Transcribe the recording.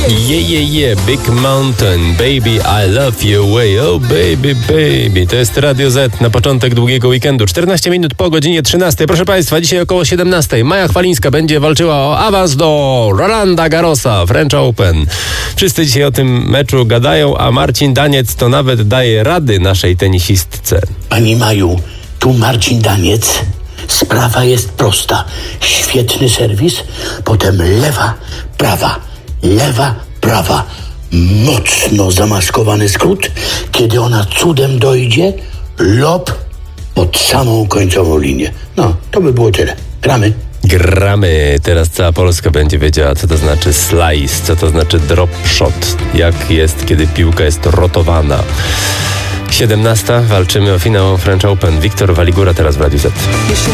Big Mountain, baby, I love you way, oh baby, baby. To jest Radio Z na początek długiego weekendu. 14 minut po godzinie 13. Proszę Państwa, dzisiaj około 17. Maja Chwalińska będzie walczyła o awans do Rolanda Garrosa, French Open. Wszyscy dzisiaj o tym meczu gadają, a Marcin Daniec to nawet daje rady naszej tenisistce. Pani Maju, tu Marcin Daniec. Sprawa jest prosta. Świetny serwis, potem lewa, prawa. Mocno zamaskowany skrót. Kiedy ona cudem dojdzie, lob pod samą końcową linię. No, to by było tyle. Gramy. Teraz cała Polska będzie wiedziała, co to znaczy slice, co to znaczy drop shot, jak jest, kiedy piłka jest rotowana. 17. Walczymy o finał French Open. Wiktor Waligura teraz w Radiu Z.